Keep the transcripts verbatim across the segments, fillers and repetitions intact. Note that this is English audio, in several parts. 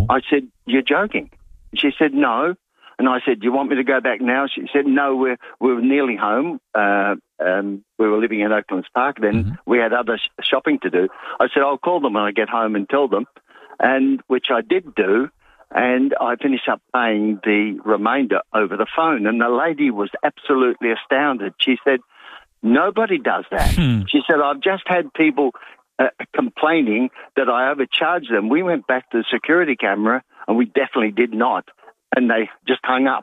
I said, you're joking. She said, no. And I said, do you want me to go back now? She said, no, we're, we're nearly home. Uh, um, we were living in Oaklands Park. Then mm-hmm. we had other sh- shopping to do. I said, I'll call them when I get home and tell them, and which I did do. And I finished up paying the remainder over the phone. And the lady was absolutely astounded. She said, nobody does that. Hmm. She said, I've just had people uh, complaining that I overcharged them. We went back to the security camera, and we definitely did not. And they just hung up.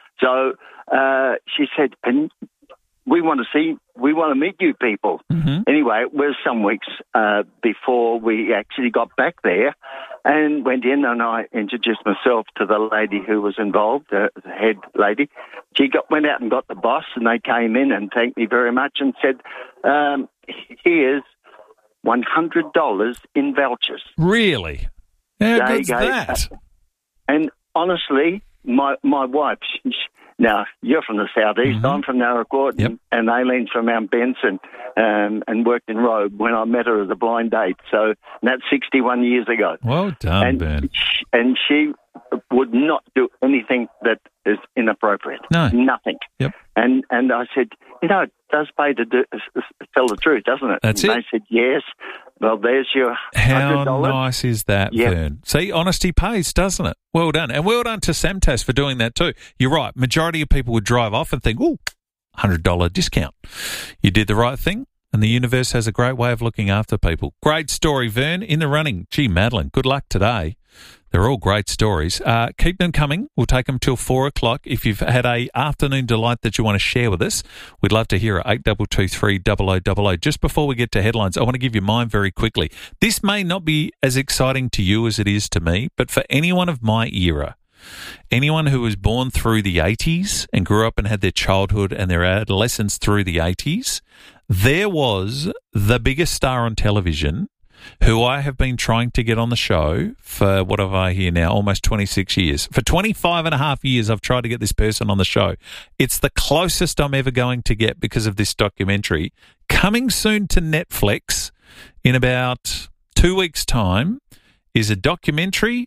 So uh, she said, and we want to see, we want to meet you people. Mm-hmm. Anyway, it was some weeks uh, before we actually got back there and went in, and I introduced myself to the lady who was involved, uh, the head lady. She got went out and got the boss, and they came in and thanked me very much and said, um, here's one hundred dollars in vouchers. Really? How good's that? And honestly, my my wife, she, now you're from the southeast, mm-hmm. I'm from Narracourt, yep. and, and Aileen's from Mount Benson, um, and worked in Robe when I met her as a blind date. So that's sixty-one years ago. Well done, and, Ben. And she would not do anything that is inappropriate. No. Nothing. Yep. And and I said, you know, it does pay to do, uh, tell the truth, doesn't it? That's and it. They said, yes. Well, there's your How one hundred dollars. Nice is that, yep. Vern? See, honesty pays, doesn't it? Well done. And well done to Samtas for doing that too. You're right. Majority of people would drive off and think, oh, one hundred dollars discount. You did the right thing, and the universe has a great way of looking after people. Great story, Vern. In the running. Gee, Madeline, good luck today. They're all great stories. Uh, keep them coming. We'll take them till four o'clock. If you've had a afternoon delight that you want to share with us, we'd love to hear it. eight two two three, double oh double oh. Just before we get to headlines, I want to give you mine very quickly. This may not be as exciting to you as it is to me, but for anyone of my era, anyone who was born through the eighties and grew up and had their childhood and their adolescence through the eighties, there was the biggest star on television who I have been trying to get on the show for, what have I here now, almost twenty-six years. For twenty-five and a half years, I've tried to get this person on the show. It's the closest I'm ever going to get because of this documentary. Coming soon to Netflix in about two weeks' time is a documentary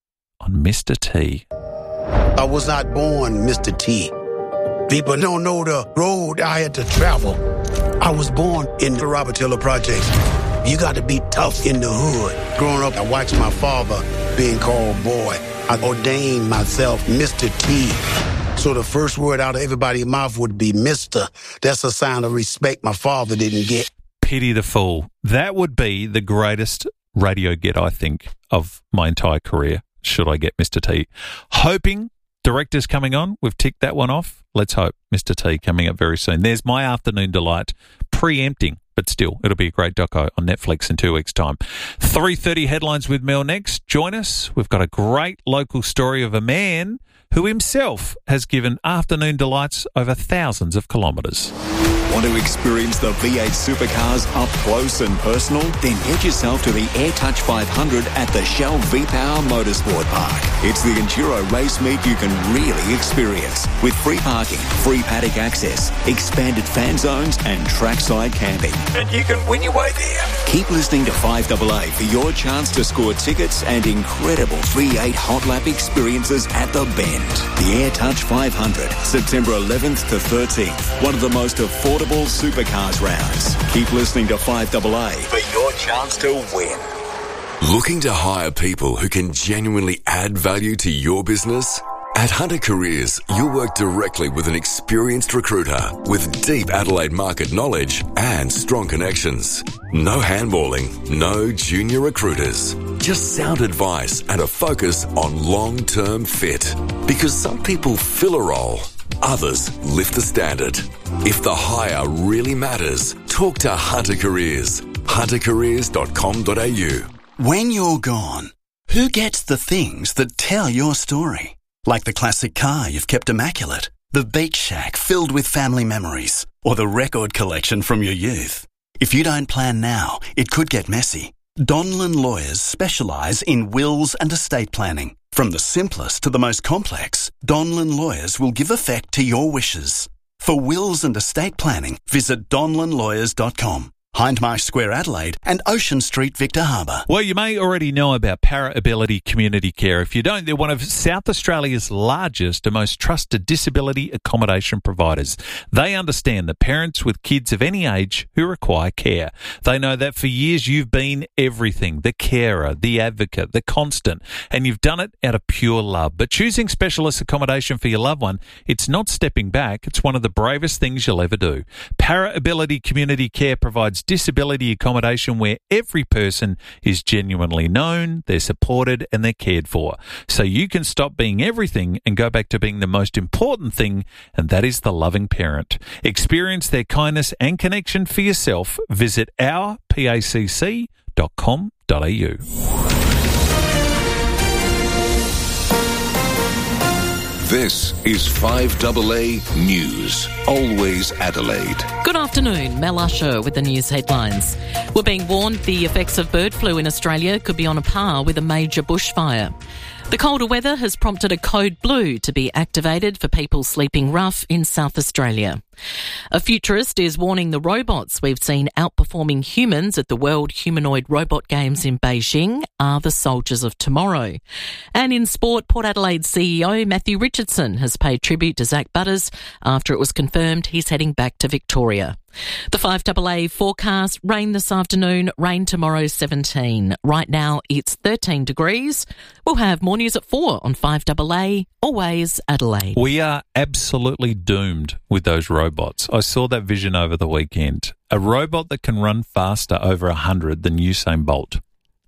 on Mister T. I was not born Mister T. People don't know the road I had to travel. I was born in the Robertilla Projects. You got to be tough in the hood. Growing up, I watched my father being called boy. I ordained myself Mister T. So the first word out of everybody's mouth would be Mister That's a sign of respect my father didn't get. Pity the fool. That would be the greatest radio get, I think, of my entire career, should I get Mister T. Hoping directors coming on. We've ticked that one off. Let's hope Mister T coming up very soon. There's my afternoon delight, preempting. But still, it'll be a great doco on Netflix in two weeks' time. three thirty headlines with Mel next. Join us. We've got a great local story of a man who himself has given afternoon delights over thousands of kilometres. Want to experience the V eight supercars up close and personal? Then head yourself to the AirTouch five hundred at the Shell V-Power Motorsport Park. It's the enduro race meet you can really experience, with free parking, free paddock access, expanded fan zones and trackside camping. And you can win your way there. Keep listening to five A A for your chance to score tickets and incredible V eight hot lap experiences at the Bend. The AirTouch five hundred, September eleventh to thirteenth. One of the most affordable supercars rounds. Keep listening to five A A for your chance to win. Looking to hire people who can genuinely add value to your business? At Hunter Careers, you'll work directly with an experienced recruiter with deep Adelaide market knowledge and strong connections. No handballing, no junior recruiters. Just sound advice and a focus on long-term fit. Because some people fill a role, others lift the standard. If the hire really matters, talk to Hunter Careers. hunter careers dot com dot a u. When you're gone, who gets the things that tell your story? Like the classic car you've kept immaculate, the beach shack filled with family memories, or the record collection from your youth. If you don't plan now, it could get messy. Donlan Lawyers specialise in wills and estate planning. From the simplest to the most complex, Donlan Lawyers will give effect to your wishes. For wills and estate planning, visit donlan lawyers dot com. Hindmarsh Square Adelaide and Ocean Street Victor Harbour. Well, you may already know about Para Ability Community Care. If you don't, they're one of South Australia's largest and most trusted disability accommodation providers. They understand that parents with kids of any age who require care. They know that for years you've been everything, the carer, the advocate, the constant, and you've done it out of pure love. But choosing specialist accommodation for your loved one, it's not stepping back. It's one of the bravest things you'll ever do. Para Ability Community Care provides disability accommodation where every person is genuinely known, they're supported and they're cared for. So you can stop being everything and go back to being the most important thing, and that is the loving parent. Experience their kindness and connection for yourself. Visit our pacc dot com dot a u. This is five A A News, always Adelaide. Good afternoon, Mel Usher with the news headlines. We're being warned the effects of bird flu in Australia could be on a par with a major bushfire. The colder weather has prompted a code blue to be activated for people sleeping rough in South Australia. A futurist is warning the robots we've seen outperforming humans at the World Humanoid Robot Games in Beijing are the soldiers of tomorrow. And in sport, Port Adelaide C E O Matthew Richardson has paid tribute to Zach Butters after it was confirmed he's heading back to Victoria. The five A A forecast: rain this afternoon, rain tomorrow seventeen. Right now it's thirteen degrees. We'll have more news at four on five A A, always Adelaide. We are absolutely doomed with those robots. I saw that vision over the weekend. A robot that can run faster over one hundred than Usain Bolt.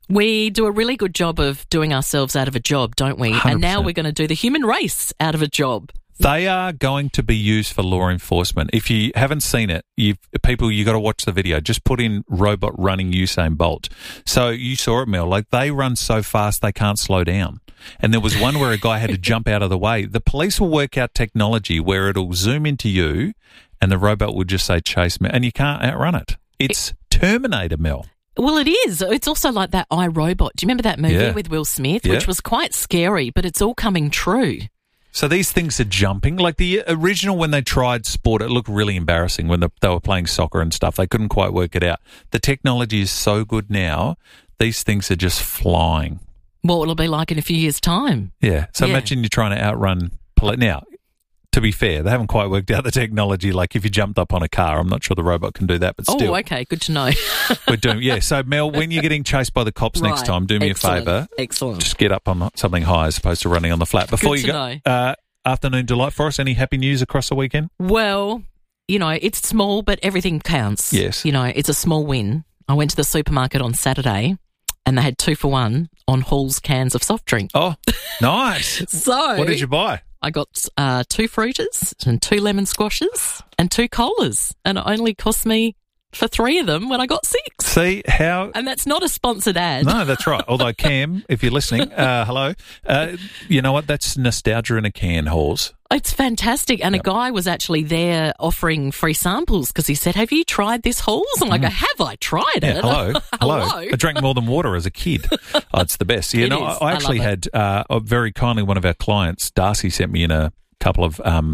We do a really good job of doing ourselves out of a job, don't we? one hundred percent. And now we're going to do the human race out of a job. They are going to be used for law enforcement. If you haven't seen it, you've, people, you got to watch the video. Just put in robot running Usain Bolt. So you saw it, Mel. Like, they run so fast they can't slow down. And there was one where a guy had to jump out of the way. The police will work out technology where it'll zoom into you and the robot will just say, chase me, and you can't outrun it. It's Terminator, Mel. Well, it is. It's also like that iRobot. Do you remember that movie Yeah. with Will Smith, Yeah. which was quite scary, but it's all coming true. So these things are jumping. Like the original, when they tried sport, it looked really embarrassing when the, they were playing soccer and stuff. They couldn't quite work it out. The technology is so good now, these things are just flying. What will it be like in a few years' time? Yeah. So Yeah. imagine you're trying to outrun poli- now. To be fair, they haven't quite worked out the technology. Like if you jumped up on a car, I'm not sure the robot can do that, but still. Oh, okay. Good to know. We're doing, yeah. So Mel, when you're getting chased by the cops next Right. time, do me Excellent. a favour. Excellent. Just get up on something high as opposed to running on the flat. Before Good you to go, know. uh, afternoon delight for us. Any happy news across the weekend? Well, you know, it's small, but everything counts. Yes. You know, it's a small win. I went to the supermarket on Saturday and they had two for one on Hall's cans of soft drink. Oh, nice. So What did you buy? I got uh, two fruiters and two lemon squashes and two colas, and it only cost me for three of them when I got six. See how... And that's not a sponsored ad. No, that's right. Although, Cam, if you're listening, uh, hello. Uh, you know what? That's nostalgia in a can, Halls. It's fantastic. And Yep. a guy was actually there offering free samples because he said, have you tried this Halls? I'm like, have I tried Mm. Yeah, it? hello, hello. Hello. I drank more than water as a kid. Oh, it's the best. You It know, is. I I actually love had uh, a very kindly one of our clients, Darcy, sent me in a couple of um,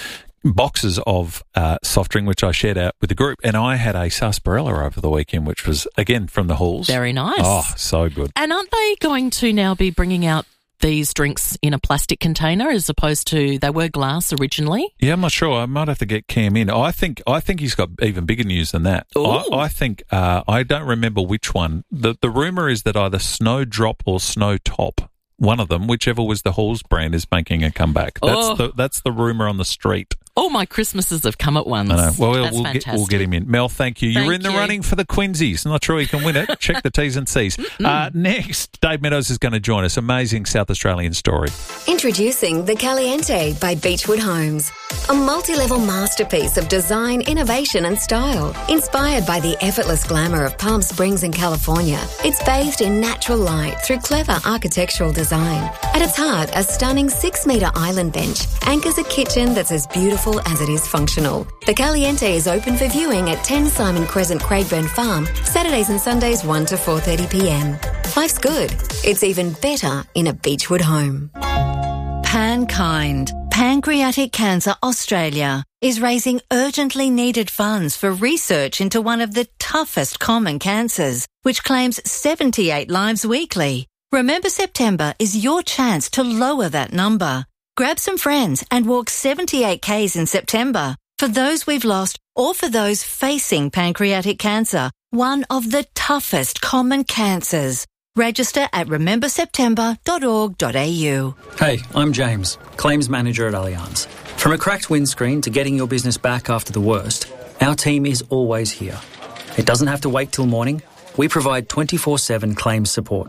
boxes of uh, soft drink, which I shared out with the group, and I had a sarsaparilla over the weekend, which was again from the Halls. Very nice. Oh, so good. And aren't they going to now be bringing out these drinks in a plastic container as opposed to, they were glass originally? Yeah, I'm not sure. I might have to get Cam in. I think I think he's got even bigger news than that. I, Ooh. I think uh, I don't remember which one. The the rumor is that either Snowdrop or Snowtop, one of them, whichever was the Halls brand, is making a comeback. That's Oh. the that's the rumor on the street. All my Christmases have come at once. I know. Well, we'll, That's we'll get fantastic. we'll get him in. Mel, thank you. You're Thank in the you. running for the Quinzies. I'm not sure you can win it. Check the T's and C's. Uh, next, Dave Meadows is going to join us. Amazing South Australian story. Introducing the Caliente by Beechwood Homes. A multi-level masterpiece of design, innovation and style. Inspired by the effortless glamour of Palm Springs in California, it's bathed in natural light through clever architectural design. At its heart, a stunning six-metre island bench anchors a kitchen that's as beautiful as it is functional. The Caliente is open for viewing at ten Simon Crescent, Craigburn Farm, Saturdays and Sundays one to four thirty p m. Life's good. It's even better in a Beechwood home. Pankind, Pancreatic Cancer Australia. is raising urgently needed funds for research into one of the toughest common cancers, which claims seventy-eight lives weekly. Remember September is your chance to lower that number. Grab some friends and walk seventy-eight kays in September for those we've lost or for those facing pancreatic cancer, one of the toughest common cancers. Register at remember september dot org dot a u. Hey, I'm James, Claims Manager at Allianz. From a cracked windscreen to getting your business back after the worst, our team is always here. It doesn't have to wait till morning. We provide twenty-four seven claims support.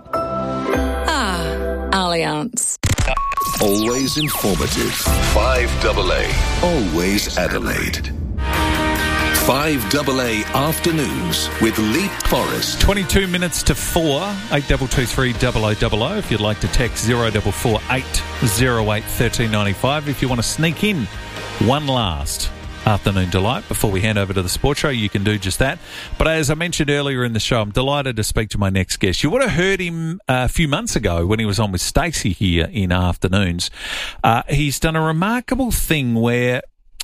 Ah, Allianz. Always informative. five double A. Always Adelaide. five double A Afternoons with Lee Forrest. twenty-two minutes to four, eight two two three double oh double oh. If you'd like to text zero four four eight zero eight one three nine five. If you want to sneak in one last afternoon delight before we hand over to the sports show, you can do just that. But as I mentioned earlier in the show, I'm delighted to speak to my next guest. You would have heard him a few months ago when he was on with Stacey here in Afternoons. Uh, he's done a remarkable thing where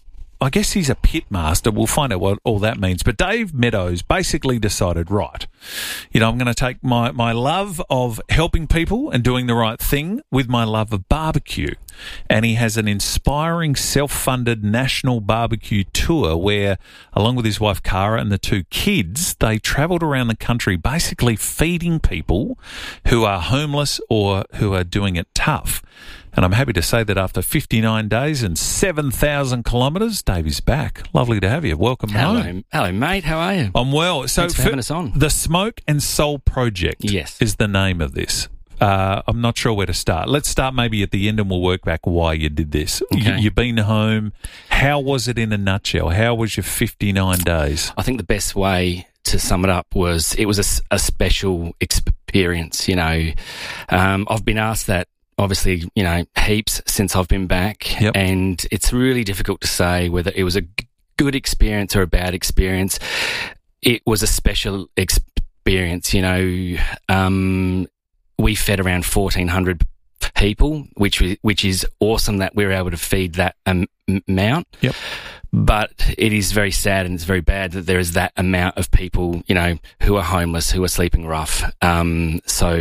I guess he's a pit master. We'll find out what all that means. But Dave Meadows basically decided, right, you know, I'm going to take my, my love of helping people and doing the right thing with my love of barbecue. And he has an inspiring self-funded national barbecue tour where, along with his wife Cara and the two kids, they travelled around the country basically feeding people who are homeless or who are doing it tough. And I'm happy to say that after fifty-nine days and seven thousand kilometres, Dave is back. Lovely to have you. Welcome Hello. home. Hello, mate. How are you? I'm well. So Thanks for having us on. The Smoke and Soul Project yes. is the name of this. Uh, I'm not sure where to start. Let's start maybe at the end and we'll work back why you did this. Okay. You, you've been home. How was it in a nutshell? How was your fifty-nine days? I think the best way to sum it up was it was a, a special experience, you know. Um, I've been asked that obviously, you know, heaps since I've been back. Yep. And it's really difficult to say whether it was a g- good experience or a bad experience. It was a special experience, you know. Um, we fed around fourteen hundred people, which which is awesome that we were able to feed that um, amount. Yep. But it is very sad and it's very bad that there is that amount of people, you know, who are homeless, who are sleeping rough. Um, so,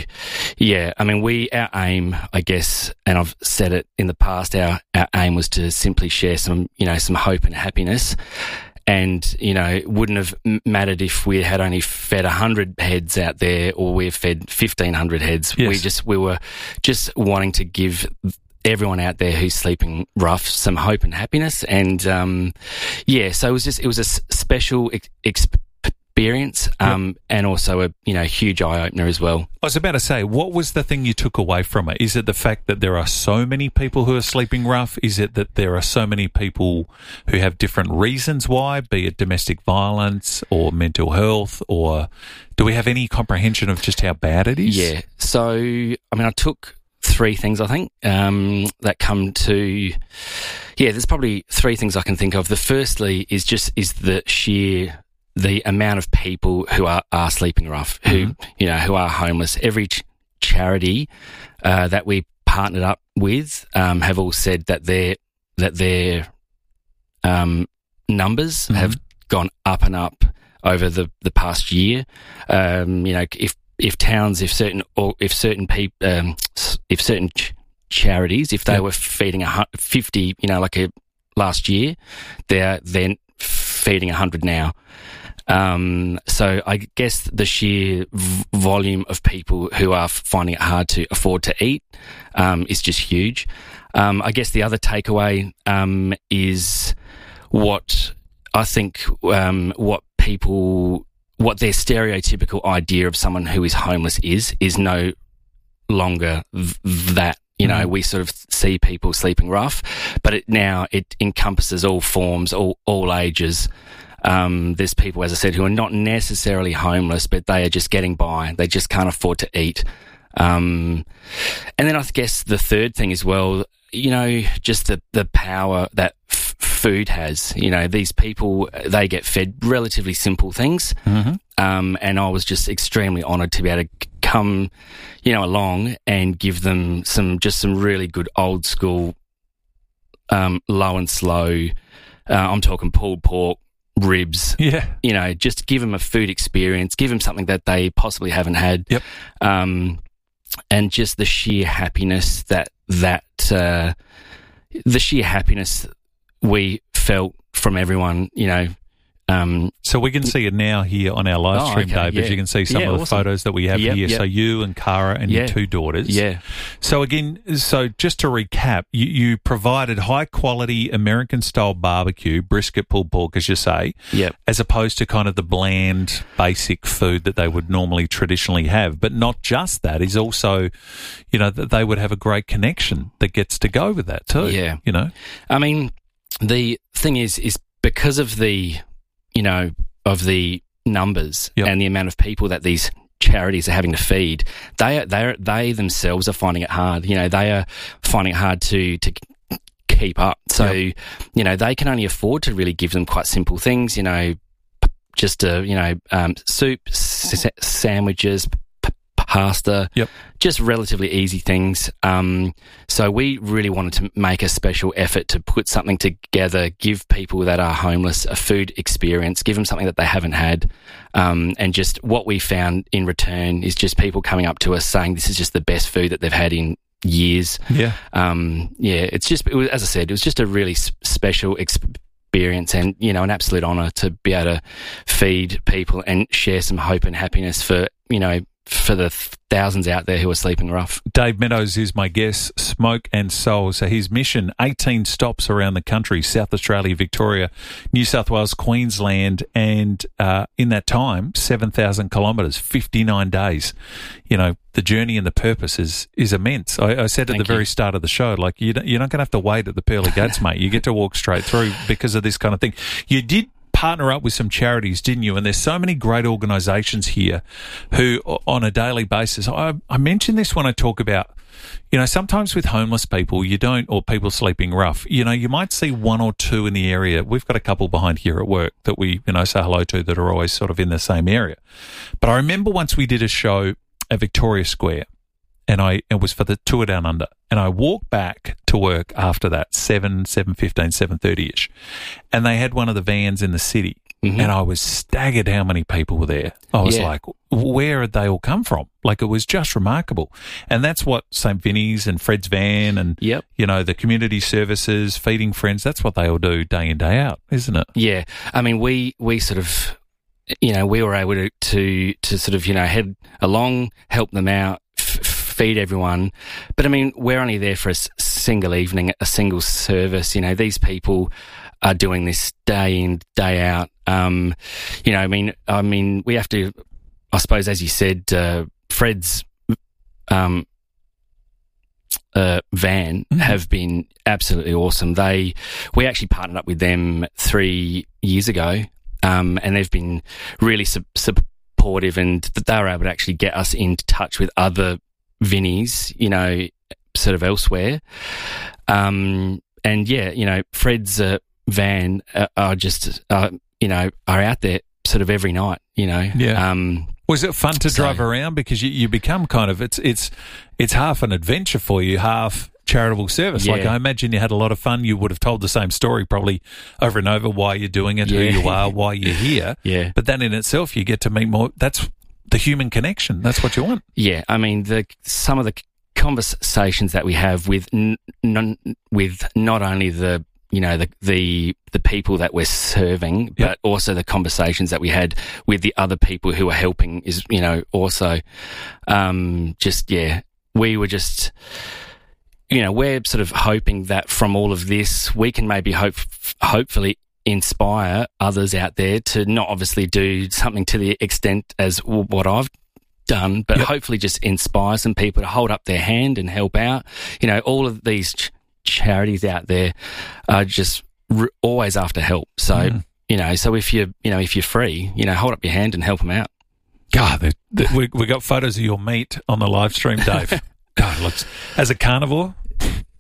yeah, I mean, we, our aim, I guess, and I've said it in the past, our, our aim was to simply share some, you know, some hope and happiness. And, you know, it wouldn't have mattered if we had only fed one hundred heads out there or we fed fifteen hundred heads. Yes. We just, we were just wanting to give everyone out there who's sleeping rough some hope and happiness. And, um, yeah, so it was just, it was a s- special ex- experience, um, yep. and also a, you know, huge eye-opener as well. I was about to say, what was the thing you took away from it? Is it the fact that there are so many people who are sleeping rough? Is it that there are so many people who have different reasons why, be it domestic violence or mental health, or do we have any comprehension of just how bad it is? Yeah. So, I mean, I took three things, I think, um, that come to, yeah, there's probably three things I can think of. The firstly is just, is the sheer, the amount of people who are, are sleeping rough, who, mm-hmm. you know, who are homeless. Every ch- charity, uh, that we partnered up with, um, have all said that their, that their, um, numbers mm-hmm. have gone up and up over the, the past year. Um, you know, if, if towns, if certain, or if certain people, um, if certain ch- charities, if they yep. were feeding a fifty, you know, like a last year, they're then feeding a hundred now. Um, so I guess the sheer v- volume of people who are finding it hard to afford to eat, um, is just huge. Um, I guess the other takeaway, um, is what I think, um, what people, what their stereotypical idea of someone who is homeless is, is no longer th- that. You know, mm-hmm. we sort of see people sleeping rough, but it now it encompasses all forms, all, all ages. Um, there's people, as I said, who are not necessarily homeless, but they are just getting by. They just can't afford to eat. Um, and then I guess the third thing as well, you know, just the, the power that f- food has. You know, these people, they get fed relatively simple things. Mm-hmm. Um, and I was just extremely honoured to be able to come, you know, along and give them some, just some really good old school, um, low and slow, Uh, I'm talking pulled pork, ribs. Yeah. You know, just give them a food experience, give them something that they possibly haven't had. Yep. Um, and just the sheer happiness that, that, uh, the sheer happiness we felt from everyone, you know. Um, so we can see it now here on our live oh, stream, okay, Dave, as yeah. you can see some yeah, of the awesome. photos that we have yep, here. Yep. So you and Cara and yeah. your two daughters. Yeah. So again, so just to recap, you, you provided high quality American style barbecue, brisket, pulled pork, as you say, yep. as opposed to kind of the bland, basic food that they would normally traditionally have. But not just that, is also, you know, that they would have a great connection that gets to go with that too. Yeah. You know? I mean, the thing is, is because of the, you know, of the numbers yep. and the amount of people that these charities are having to feed, they are, they are, they themselves are finding it hard. You know, they are finding it hard to to keep up. So, yep. you know, they can only afford to really give them quite simple things. You know, just uh, you know, um, soup, s- sandwiches, p- pasta. Yep. Just relatively easy things. Um, so we really wanted to make a special effort to put something together, give people that are homeless a food experience, give them something that they haven't had. Um, and just what we found in return is just people coming up to us saying this is just the best food that they've had in years. Yeah. Um, yeah, it's just, it was, as I said, it was just a really s- special experience and, you know, an absolute honour to be able to feed people and share some hope and happiness for, you know, for the thousands out there who are sleeping rough. Dave Meadows is my guest, Smoke and Soul. So his mission, eighteen stops around the country, South Australia, Victoria, New South Wales, Queensland, and uh, in that time, seven thousand kilometres, fifty-nine days. You know, the journey and the purpose is is immense. I, I said at Thank the you. very start of the show, like, you don't, you're not going to have to wait at the pearly gates, mate. You get to walk straight through because of this kind of thing. You did partner up with some charities, didn't you? And there's so many great organisations here who, on a daily basis, I, I mention this when I talk about, you know, sometimes with homeless people, you don't, or people sleeping rough, you know, you might see one or two in the area. We've got a couple behind here at work that we, you know, say hello to that are always sort of in the same area. But I remember once we did a show at Victoria Square, and I it was for the Tour Down Under, and I walked back to work after that, seven, seven fifteen, seven thirty-ish, and they had one of the vans in the city, mm-hmm. and I was staggered how many people were there. I was yeah. like, where had they all come from? Like, it was just remarkable. And that's what Saint Vinny's and Fred's Van and, yep. you know, the community services, Feeding Friends, that's what they all do day in, day out, isn't it? Yeah. I mean, we, we sort of, you know, we were able to, to, to sort of, you know, head along, help them out, f- feed everyone. But I mean, we're only there for a s- single evening, a single service. You know, these people are doing this day in, day out. Um, you know, I mean, I mean, we have to, I suppose, as you said, uh, Fred's, um, uh, van mm-hmm. have been absolutely awesome. They, we actually partnered up with them three years ago. Um, and they've been really su- supportive, and they were able to actually get us in touch with other Vinnies, you know, sort of elsewhere. Um, and yeah, you know, Fred's uh, van uh, are just, uh, you know, are out there sort of every night, you know. Yeah. Um, Was it fun to so, drive around? Because you, you become kind of, it's, it's, it's half an adventure for you, half charitable service. Yeah. Like, I imagine you had a lot of fun. You would have told the same story probably over and over, why you're doing it, Yeah. who you are, why you're here. Yeah. But then in itself, you get to meet more. That's the human connection. That's what you want. Yeah. I mean, the some of the conversations that we have with n- n- with not only the, you know, the, the, the people that we're serving, Yep. but also the conversations that we had with the other people who are helping is, you know, also, um, just, yeah, we were just, you know, we're sort of hoping that from all of this, we can maybe hope, hopefully inspire others out there to not obviously do something to the extent as what I've done, but Yep. hopefully just inspire some people to hold up their hand and help out. You know, all of these ch- charities out there are just r- always after help. So, Mm. you know, so if you're, you know, if you're free, you know, hold up your hand and help them out. God, the, the, we, we got photos of your meat on the live stream, Dave. God, it looks, as a carnivore,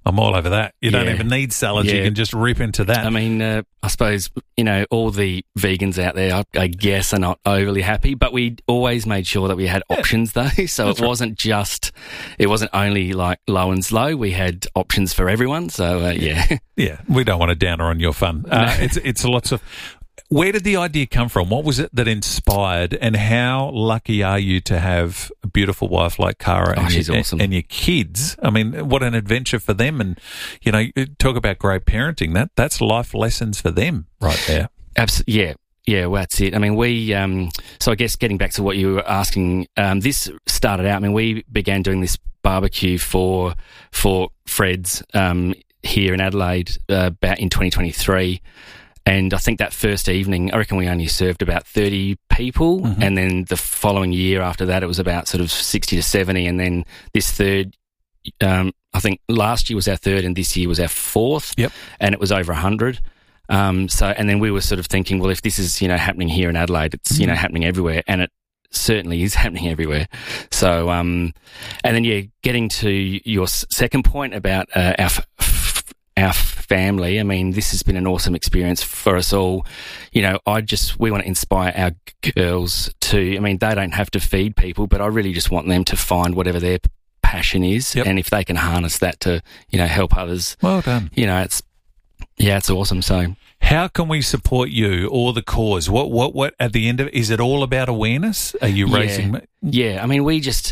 I'm all over that. You don't Yeah. even need salads. You Yeah. can just rip into that. I mean, uh, I suppose, you know, all the vegans out there, I, I guess, are not overly happy, but we always made sure that we had options, though. So That's it right. wasn't just, it wasn't only like low and slow. We had options for everyone. So, uh, yeah. Yeah, we don't want to downer on your fun. Uh, it's it's lots of. Where did the idea come from? What was it that inspired, and how lucky are you to have a beautiful wife like Cara Oh, and, she's your, awesome. and your kids? I mean, what an adventure for them! And you know, you talk about great parenting. That that's life lessons for them right there. Abs- yeah. Yeah, well, that's it. I mean, we, um, so I guess getting back to what you were asking, um, this started out, I mean, we began doing this barbecue for, for Fred's, um, here in Adelaide, uh, about in twenty twenty-three. And I think that first evening, I reckon we only served about thirty people. Mm-hmm. And then the following year after that, it was about sort of sixty to seventy. And then this third, um, I think last year was our third and this year was our fourth. Yep. And it was over one hundred. Um, so, and then we were sort of thinking, well, if this is, you know, happening here in Adelaide, it's, you know, happening everywhere. And it certainly is happening everywhere. So, um, and then, yeah, getting to your s- second point about uh, our f- f- our family, I mean, this has been an awesome experience for us all. You know, I just, we want to inspire our g- girls to, I mean, they don't have to feed people, but I really just want them to find whatever their passion is. Yep. And if they can harness that to, you know, help others, Well done. you know, it's, yeah, it's awesome. So, How can we support you or the cause? What what what at the end of is it all about awareness? Are you Yeah. raising? yeah, I mean, we just,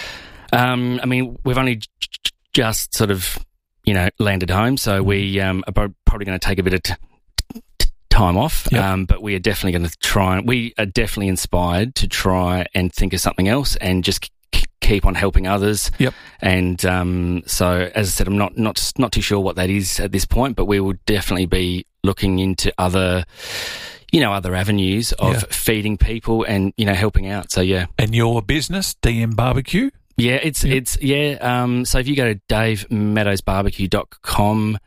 um, I mean, we've only j- j- just sort of, you know, landed home, so we um, are pro- probably going to take a bit of t- t- time off. Yep. Um, but we are definitely going to try. We are definitely inspired to try and think of something else and just k- keep on helping others. Yep. And um, so, as I said, I'm not not not too sure what that is at this point, but we will definitely be looking into other, you know, other avenues of Yeah. feeding people and, you know, helping out. So yeah. And your business, D M Barbecue? Yeah, it's Yep. it's yeah. Um, so if you go to dave meadows barbecue dot com,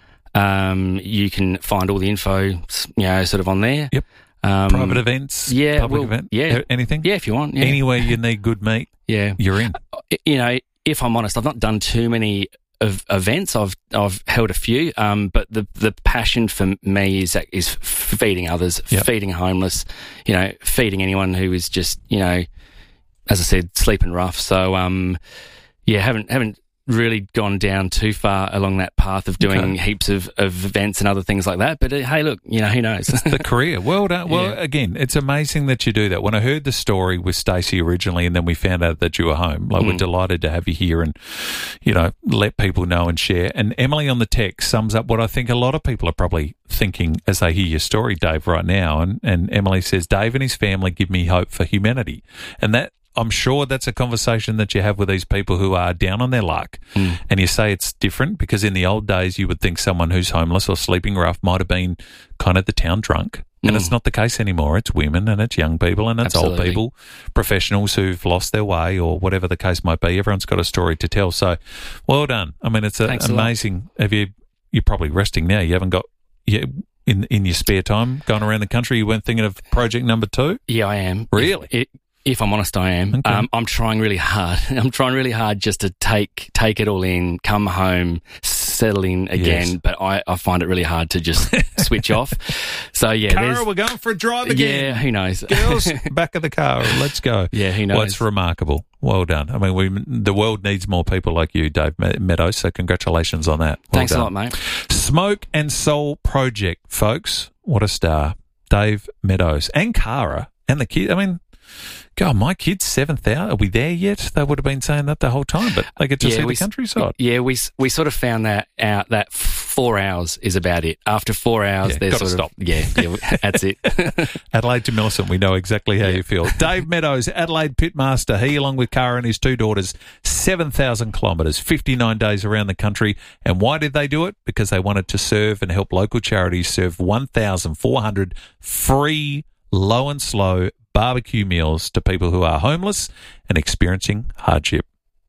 um, you can find all the info, you know, sort of on there. Yep. Um, Private events? yeah, Public well, event? yeah. A- Anything? Yeah, if you want. Yeah. Anywhere you need good meat, Yeah. you're in. You know, if I'm honest, I've not done too many of events. I've I've held a few, um, but the the passion for me is is feeding others, Yep. feeding homeless, you know, feeding anyone who is just, you know, as I said, sleeping rough. So, um, yeah, haven't haven't really gone down too far along that path of doing Okay. heaps of, of events and other things like that. But uh, hey, look, you know, who knows? The career. Well done. Well, Yeah. again, it's amazing that you do that. When I heard the story with Stacey originally and then we found out that you were home, like we're Mm. delighted to have you here and, you know, let people know and share. And Emily on the text sums up what I think a lot of people are probably thinking as they hear your story, Dave, right now. And, and Emily says, Dave and his family give me hope for humanity. And that, I'm sure that's a conversation that you have with these people who are down on their luck. Mm. And you say it's different because in the old days you would think someone who's homeless or sleeping rough might have been kind of the town drunk. And Mm. it's not the case anymore. It's women and it's young people and it's old Absolutely. people, professionals who've lost their way or whatever the case might be. Everyone's got a story to tell. So well done. I mean, it's a, Thanks a lot. amazing. Have you, you're probably resting now. You haven't got, you, in, in your spare time going around the country, you weren't thinking of project number two? Yeah, I am. Really? If, if I'm honest, I am. Okay. Um, I'm trying really hard. I'm trying really hard just to take take it all in, come home, settle in again. Yes. But I, I find it really hard to just switch off. So yeah, Cara, there's, we're going for a drive again. yeah, who knows? Girls, back of the car. Let's go. Yeah, who knows? Well, it's remarkable. Well done. I mean, we the world needs more people like you, Dave Meadows, so congratulations on that. Well Thanks done. a lot, mate. Smoke and Soul Project, folks. What a star. Dave Meadows and Cara and the kid. I mean, God, my kid's seventh out. Are we there yet? They would have been saying that the whole time, but they get to Yeah, see we the s- countryside. Yeah, we s- we sort of found that out that four hours is about it. After four hours, Yeah, they're gotta sort stop. of yeah, yeah, that's it. Adelaide to Millicent, we know exactly how Yeah. you feel. Dave Meadows, Adelaide Pitmaster. He, along with Cara and his two daughters, seven thousand kilometres, fifty-nine days around the country. And why did they do it? Because they wanted to serve and help local charities serve one thousand four hundred free, low and slow barbecue meals to people who are homeless and experiencing hardship.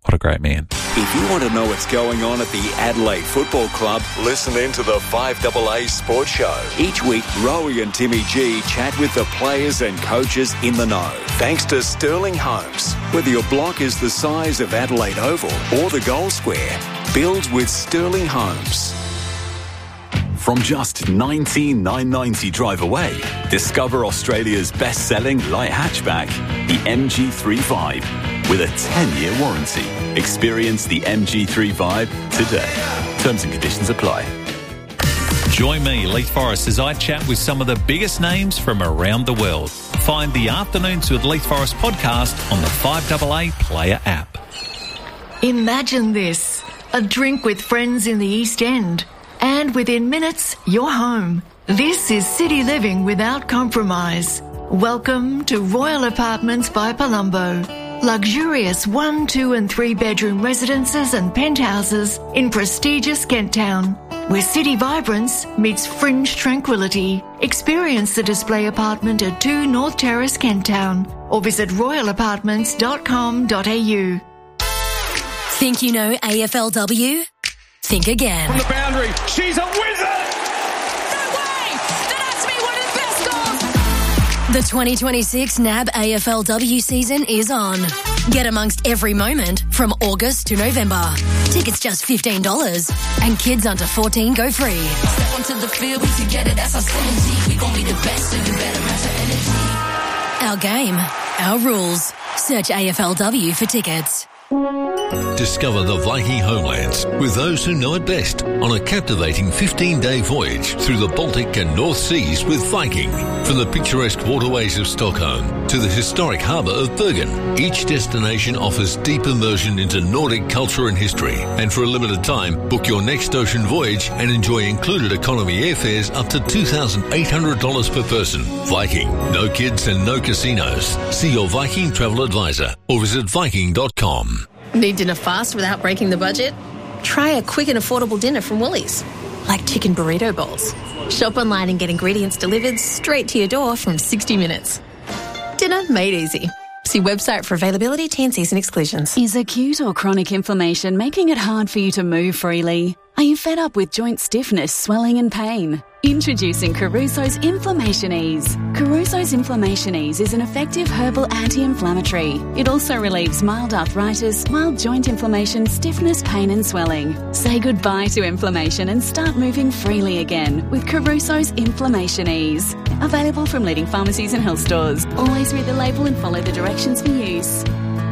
What a great man. If you want to know what's going on at the Adelaide Football Club, listen in to the five A A Sports Show. Each week, Rowie and Timmy G chat with the players and coaches in the know. Thanks to Sterling Homes. Whether your block is the size of Adelaide Oval or the Goal Square, build with Sterling Homes. From just nineteen thousand nine hundred ninety drive away, discover Australia's best-selling light hatchback, the M G thirty-five, with a ten-year warranty. Experience the M G thirty-five today. Terms and conditions apply. Join me, Leith Forrest, as I chat with some of the biggest names from around the world. Find the Afternoons with Leith Forrest podcast on the five A A Player app. Imagine this, a drink with friends in the East End. And within minutes, you're home. This is city living without compromise. Welcome to Royal Apartments by Palumbo. Luxurious one, two and three bedroom residences and penthouses in prestigious Kent Town, where city vibrance meets fringe tranquility. Experience the display apartment at two North Terrace, Kent Town, or visit royal apartments dot com dot a u. Think you know A F L W? Think again. From the boundary, she's a wizard! No way! That has to be one of the best goals! The twenty twenty-six N A B A F L W season is on. Get amongst every moment from August to November. Tickets just fifteen dollars and kids under fourteen go free. Step onto the field, we together, that's our synergy. We gon' be the best, so you better match our energy. Our game, our rules. Search A F L W for tickets. Discover the Viking homelands with those who know it best on a captivating fifteen-day voyage through the Baltic and North Seas with Viking. From the picturesque waterways of Stockholm to the historic harbour of Bergen, each destination offers deep immersion into Nordic culture and history. And for a limited time, book your next ocean voyage and enjoy included economy airfares up to two thousand eight hundred dollars per person. Viking, no kids and no casinos. See your Viking travel advisor or visit viking dot com. Need dinner fast without breaking the budget? Try a quick and affordable dinner from Woolies, like chicken burrito bowls. Shop online and get ingredients delivered straight to your door from sixty minutes. Dinner made easy. See website for availability, T and Cs and exclusions. Is acute or chronic inflammation making it hard for you to move freely? Are you fed up with joint stiffness, swelling and pain? Introducing Caruso's Inflammation Ease. Caruso's Inflammation Ease is an effective herbal anti-inflammatory. It also relieves mild arthritis, mild joint inflammation, stiffness, pain and swelling. Say goodbye to inflammation and start moving freely again with Caruso's Inflammation Ease. Available from leading pharmacies and health stores. Always read the label and follow the directions for use.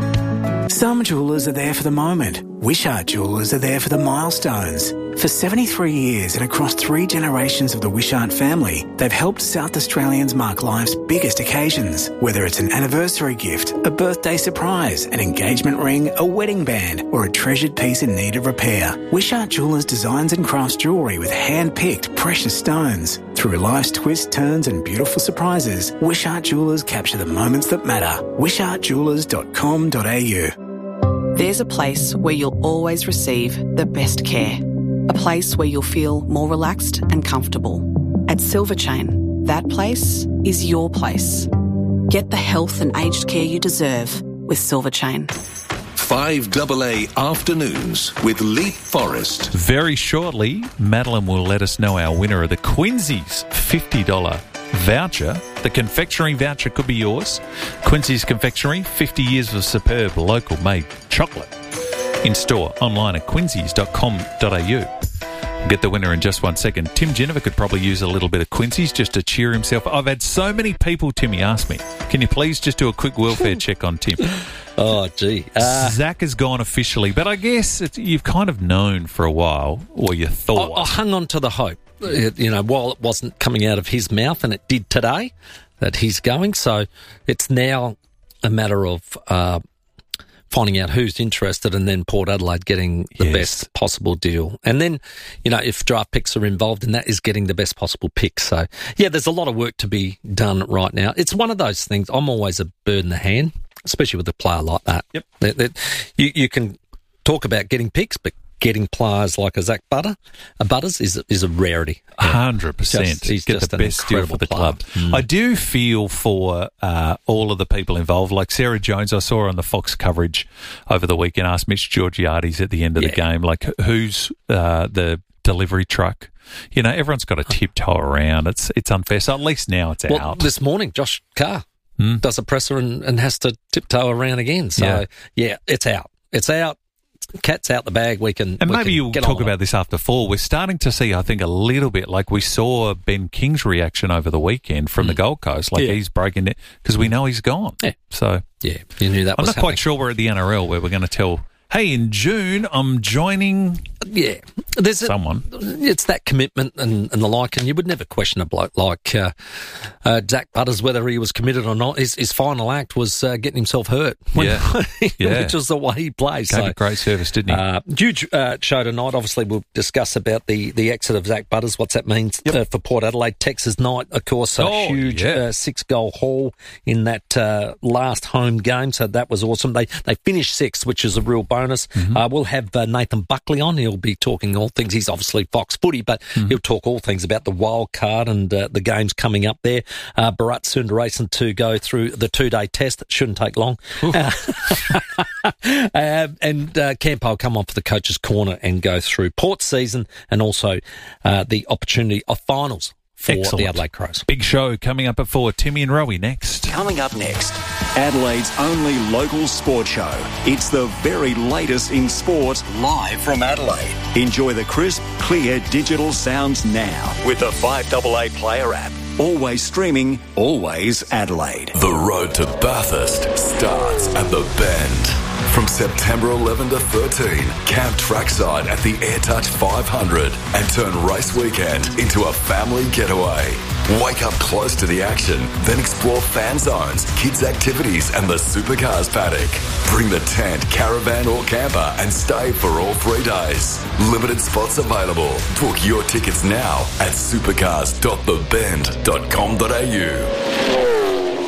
Some jewellers are there for the moment. Wishart Jewellers are there for the milestones. For seventy-three years and across three generations of the Wishart family, they've helped South Australians mark life's biggest occasions. Whether it's an anniversary gift, a birthday surprise, an engagement ring, a wedding band, or a treasured piece in need of repair, Wishart Jewellers designs and crafts jewellery with hand-picked precious stones. Through life's twists, turns and beautiful surprises, Wishart Jewellers capture the moments that matter. wishart jewellers dot com dot a u. There's a place where you'll always receive the best care. A place where you'll feel more relaxed and comfortable. At Silver Chain, that place is your place. Get the health and aged care you deserve with Silver Chain. five A A Afternoons with Leith Forrest. Very shortly, Madeline will let us know our winner of the Quincy's fifty dollars voucher. The confectionery voucher could be yours. Quincy's Confectionery, fifty years of superb local made chocolate. In store, online at quincy's dot com dot a u. We'll get the winner in just one second. Tim Jennifer could probably use a little bit of Quincy's just to cheer himself. I've had so many people, Timmy, ask me, can you please just do a quick welfare check on Tim? Oh, gee. Uh, Zach has gone officially, but I guess it's, you've kind of known for a while, or you thought. I, I hung on to the hope, you know, while it wasn't coming out of his mouth, and it did today, that he's going. So it's now a matter of uh, finding out who's interested, and then Port Adelaide getting the yes. best possible deal. And then, you know, if draft picks are involved in that, is getting the best possible pick. So, yeah, there's a lot of work to be done right now. It's one of those things. I'm always a bird in the hand, especially with a player like that. Yep. That, that, you, you can talk about getting picks, but getting players like a Zach Butter, a Butters is is a rarity. one hundred percent. Just, he's Get just the an best deal for the incredible club. player. Mm. I do feel for uh, all of the people involved, like Sarah Jones. I saw on the Fox coverage over the weekend, asked Mitch Georgiades at the end of Yeah. the game, like, who's uh, the delivery truck? You know, everyone's got to tiptoe around. It's it's unfair. So at least now it's Well, out. this morning, Josh Carr Mm. does a presser and, and has to tiptoe around again. So, Yeah. yeah, it's out. It's out. Cat's out the bag. We can. And we maybe can you'll get talk on about this after four. We're starting to see, I think, a little bit like we saw Ben King's reaction over the weekend from the Gold Coast. Like Yeah. he's breaking it because we know he's gone. Yeah. So Yeah, you knew that I'm was not quite sure we're at the N R L where we're going to tell, hey, in June, I'm joining Yeah, there's a, someone. It's that commitment and, and the like, and you would never question a bloke like uh, uh, Zach Butters whether he was committed or not. His, his final act was uh, getting himself hurt, when, Yeah. Yeah. which was the way he plays. Gave So, a great service, didn't he? Uh, huge uh, show tonight. Obviously, we'll discuss about the, the exit of Zach Butters, what's that means uh, for Port Adelaide. Texas night, of course, a Oh, huge yeah. uh, six-goal haul in that uh, last home game, so that was awesome. They they finished sixth, which is a real bonus. Mm-hmm. Uh, we'll have uh, Nathan Buckley on. He'll be talking all things. He's obviously Fox Footy, but Mm-hmm. he'll talk all things about the wild card and uh, the games coming up there. Uh, Bharat Sundaresan to go through the two-day test. It shouldn't take long. Uh, uh, and uh, Campo will come on for the Coach's Corner and go through Port season and also uh, the opportunity of finals for Excellent. the Adelaide Crows. Big show coming up at four. Timmy and Rowie next. Coming up next, Adelaide's only local sport show. It's the very latest in sport, live from Adelaide. Enjoy the crisp, clear digital sounds now with the five A A Player app. Always streaming, always Adelaide. The road to Bathurst starts at the Bend. From September eleventh to thirteenth, camp trackside at the AirTouch five hundred and turn race weekend into a family getaway. Wake up close to the action, then explore fan zones, kids' activities and the supercars paddock. Bring the tent, caravan or camper and stay for all three days. Limited spots available. Book your tickets now at supercars dot the bend dot com dot a u.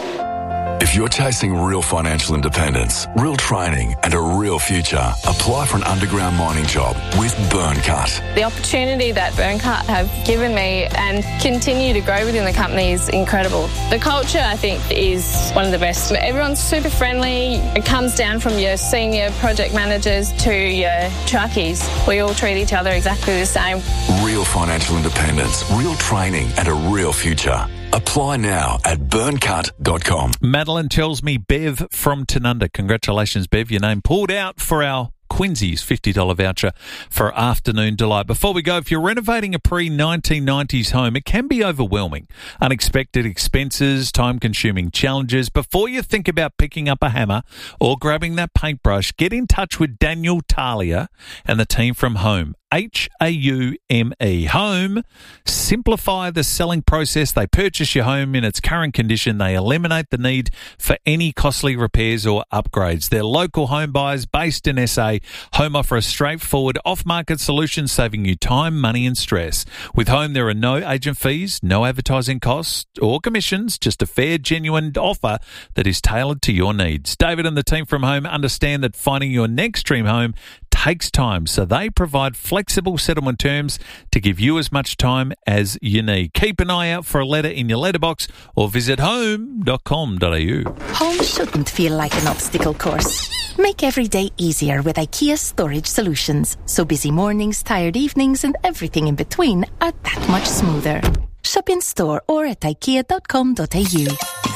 If you're chasing real financial independence, real training and a real future, apply for an underground mining job with Burncut. The opportunity that Burncut have given me and continue to grow within the company is incredible. The culture, I think, is one of the best. Everyone's super friendly. It comes down from your senior project managers to your truckies. We all treat each other exactly the same. Real financial independence, real training and a real future. Apply now at burncut dot com. Madeline tells me Bev from Tanunda. Congratulations, Bev. Your name pulled out for our Quincy's fifty dollars voucher for afternoon delight. Before we go, if you're renovating a pre nineteen nineties home, it can be overwhelming. Unexpected expenses, time-consuming challenges. Before you think about picking up a hammer or grabbing that paintbrush, get in touch with Daniel Talia and the team from Home. H A U M E. Home simplify the selling process. They purchase your home in its current condition. They eliminate the need for any costly repairs or upgrades. They're local home buyers based in S A. Home offer a straightforward off-market solution, saving you time, money and stress. With Home, there are no agent fees, no advertising costs or commissions, just a fair, genuine offer that is tailored to your needs. David and the team from Home understand that finding your next dream home takes time, so they provide flexible settlement terms to give you as much time as you need. Keep an eye out for a letter in your letterbox or visit home dot com dot a u. Home shouldn't feel like an obstacle course. Make every day easier with IKEA Storage Solutions, so busy mornings, tired evenings and everything in between are that much smoother. Shop in store or at ikea dot com dot a u.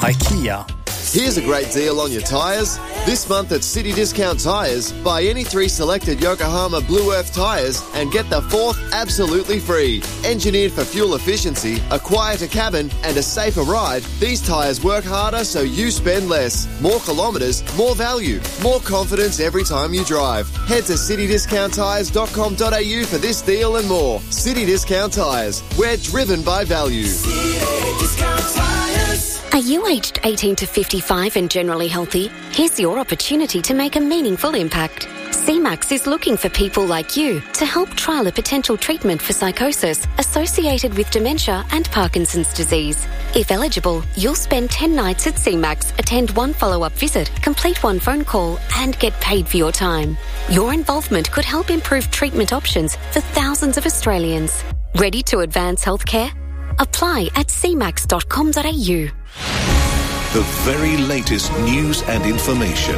IKEA. Here's a great deal on your tyres. This month at City Discount Tyres, buy any three selected Yokohama Blue Earth tyres and get the fourth absolutely free. Engineered for fuel efficiency, a quieter cabin and a safer ride, these tyres work harder so you spend less. More kilometres, more value, more confidence every time you drive. Head to city discount tyres dot com dot a u for this deal and more. City Discount Tyres, we're driven by value. City Discount Tyres. Are you aged eighteen to fifty-five and generally healthy? Here's your opportunity to make a meaningful impact. C MAX is looking for people like you to help trial a potential treatment for psychosis associated with dementia and Parkinson's disease. If eligible, you'll spend ten nights at C MAX, attend one follow-up visit, complete one phone call and get paid for your time. Your involvement could help improve treatment options for thousands of Australians. Ready to advance healthcare? Apply at c max dot com dot a u. The very latest news and information.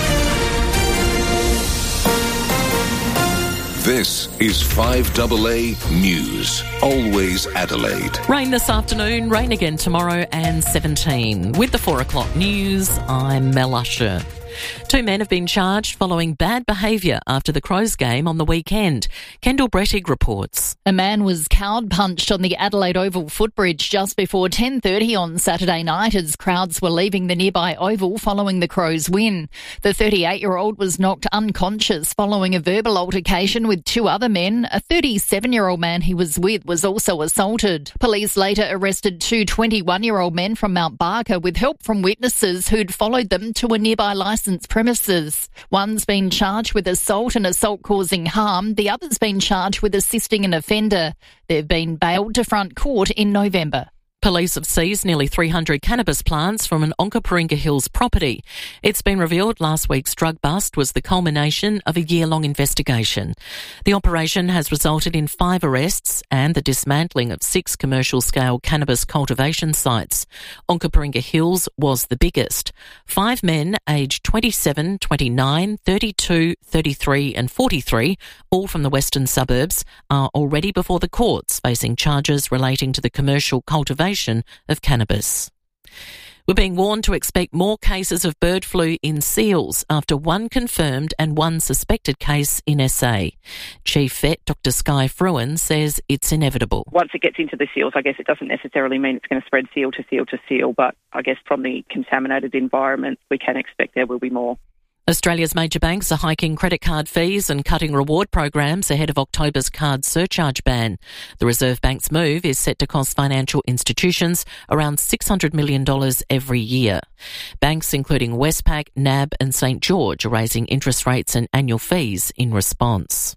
This is five A A News. Always Adelaide. Rain this afternoon, rain again tomorrow and seventeen. With the four o'clock news, I'm Mel Usher. Two men have been charged following bad behaviour after the Crows game on the weekend. Kendall Brettig reports. A man was cowed-punched on the Adelaide Oval footbridge just before ten thirty on Saturday night as crowds were leaving the nearby Oval following the Crows' win. The thirty-eight-year-old was knocked unconscious following a verbal altercation with two other men. A thirty-seven-year-old man he was with was also assaulted. Police later arrested two twenty-one-year-old men from Mount Barker with help from witnesses who'd followed them to a nearby licensed premises. One's been charged with assault and assault causing harm. The other's been charged with assisting an offender. They've been bailed to front court in November. Police have seized nearly three hundred cannabis plants from an Onkaparinga Hills property. It's been revealed last week's drug bust was the culmination of a year-long investigation. The operation has resulted in five arrests and the dismantling of six commercial-scale cannabis cultivation sites. Onkaparinga Hills was the biggest. Five men aged twenty-seven, twenty-nine, thirty-two, thirty-three and forty-three, all from the western suburbs, are already before the courts facing charges relating to the commercial cultivation of cannabis. We're being warned to expect more cases of bird flu in seals after one confirmed and one suspected case in S A. Chief Vet Doctor Sky Fruin says it's inevitable. Once it gets into the seals, I guess it doesn't necessarily mean it's going to spread seal to seal to seal, but I guess from the contaminated environment, we can expect there will be more. Australia's major banks are hiking credit card fees and cutting reward programs ahead of October's card surcharge ban. The Reserve Bank's move is set to cost financial institutions around six hundred million dollars every year. Banks including Westpac, N A B and St George are raising interest rates and annual fees in response.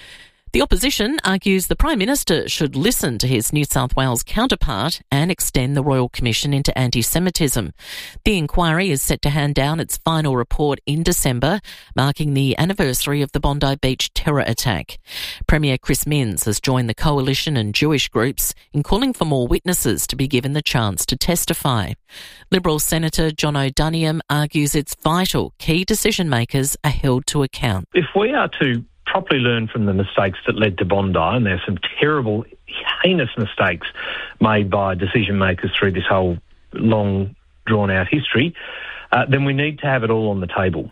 The opposition argues the Prime Minister should listen to his New South Wales counterpart and extend the Royal Commission into anti-Semitism. The inquiry is set to hand down its final report in December, marking the anniversary of the Bondi Beach terror attack. Premier Chris Minns has joined the coalition and Jewish groups in calling for more witnesses to be given the chance to testify. Liberal Senator John O'Duniam argues it's vital key decision-makers are held to account. If we are to properly learn from the mistakes that led to Bondi, and there's some terrible, heinous mistakes made by decision makers through this whole long, drawn-out history, uh, then we need to have it all on the table.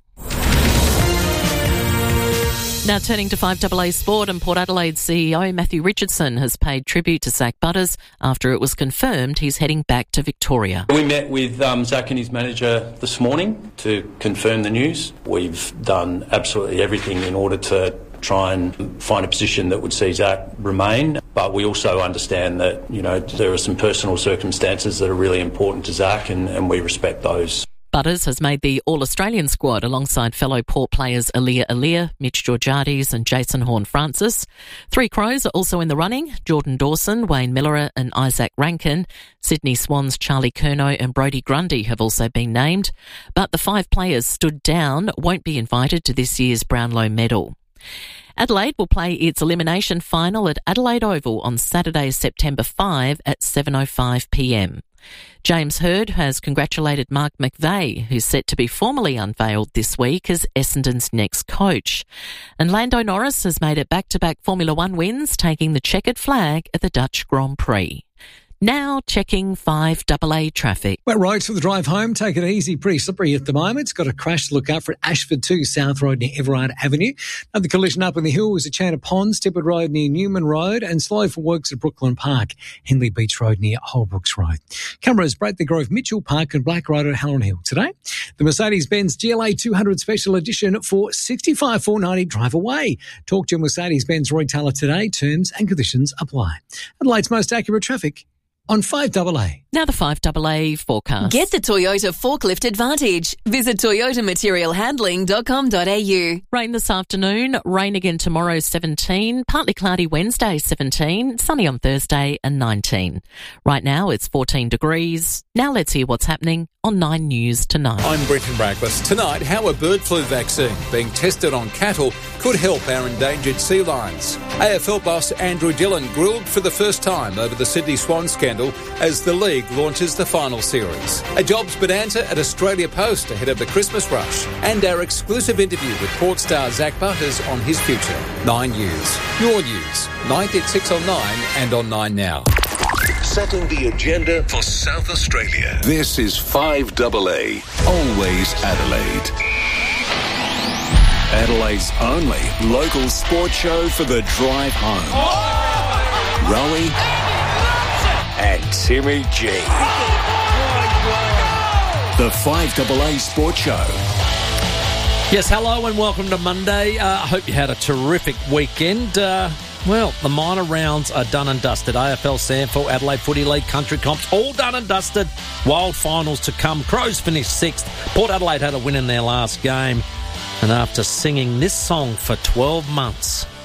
Now turning to five A A Sport, and Port Adelaide C E O Matthew Richardson has paid tribute to Zach Butters after it was confirmed he's heading back to Victoria. We met with um, Zach and his manager this morning to confirm the news. We've done absolutely everything in order to try and find a position that would see Zach remain, but we also understand that, you know, there are some personal circumstances that are really important to Zach, and, and we respect those. Butters has made the All-Australian squad alongside fellow Port players Aaliyah Aaliyah, Mitch Georgiades and Jason Horne-Francis. Three Crows are also in the running: Jordan Dawson, Wayne Miller and Isaac Rankin. Sydney Swans' Charlie Curnow and Brodie Grundy have also been named, but the five players stood down won't be invited to this year's Brownlow medal. Adelaide will play its elimination final at Adelaide Oval on Saturday, September fifth at seven oh five p m. James Hird has congratulated Mark McVeigh, who's set to be formally unveiled this week as Essendon's next coach. And Lando Norris has made it back-to-back Formula One wins, taking the checkered flag at the Dutch Grand Prix. Now checking five A A traffic. Wet roads for the drive home. Take it easy. Pretty slippery at the moment. It's got a crash to look out for at Ashford two South Road near Everard Avenue. Another collision up in the hill was at Chanta Ponds, Tippett Road near Newman Road, and slow for works at Brooklyn Park, Henley Beach Road near Holbrooks Road. Cameras break the Grove Mitchell Park and Black Road at Halloran Hill. Today, the Mercedes-Benz G L A two hundred Special Edition for sixty-five thousand four hundred ninety drive away. Talk to your Mercedes-Benz retailer today. Terms and conditions apply. Adelaide's most accurate traffic. on five A A. Now the five A A forecast. Get the Toyota Forklift Advantage. Visit toyota material handling dot com dot a u. Rain this afternoon, rain again tomorrow, seventeen, partly cloudy Wednesday, seventeen, sunny on Thursday and nineteen. Right now it's fourteen degrees. Now let's hear what's happening on Nine News tonight. I'm Brenton Braglis. Tonight, how a bird flu vaccine being tested on cattle could help our endangered sea lions. A F L boss Andrew Dillon grilled for the first time over the Sydney Swan scandal as the league launches the final series. A jobs bonanza at Australia Post ahead of the Christmas rush. And our exclusive interview with Port star Zach Butters on his future. Nine News. Your news. nine at six on Nine and on Nine Now. Setting the agenda for South Australia. This is five A A. Always Adelaide. Adelaide's only local sports show for the drive home. Oh! Rowie and Timmy G. The five A A Sports Show. Yes, hello and welcome to Monday. I uh, hope you had a terrific weekend. Uh, well, the minor rounds are done and dusted. A F L, Sandford, Adelaide Footy League, Country Comps, all done and dusted. Wild finals to come. Crows finished sixth. Port Adelaide had a win in their last game. And after singing this song for twelve months,